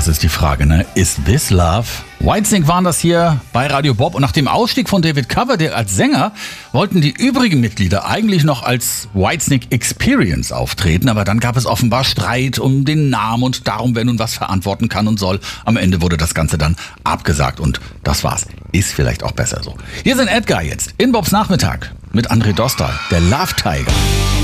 das ist die Frage, ne? Is this love? Whitesnake waren das hier bei Radio Bob. Und nach dem Ausstieg von David Coverdale als Sänger wollten die übrigen Mitglieder eigentlich noch als Whitesnake Experience auftreten. Aber dann gab es offenbar Streit um den Namen und darum, wer nun was verantworten kann und soll. Am Ende wurde das Ganze dann abgesagt und das war's. Ist vielleicht auch besser so. Hier sind Edgar jetzt in Bobs Nachmittag mit André Dostal, der Love Tiger.